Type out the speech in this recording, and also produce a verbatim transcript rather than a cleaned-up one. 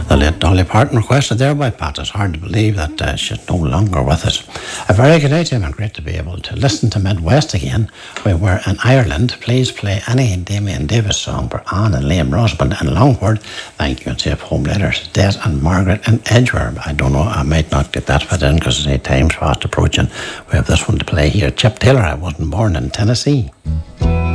The late Dolly Parton requested there by Pat. It's hard to believe that uh, she's no longer with us. A very good day, Tim, and great to be able to listen to Midwest again. We were in Ireland. Please play any Damien Davis song for Anne and Liam Rosamond and Longford. Thank you, and safe home letters. Des and Margaret and Edgware. I don't know, I might not get that fit in because it's time's fast approaching. We have this one to play here. Chip Taylor, I wasn't born in Tennessee.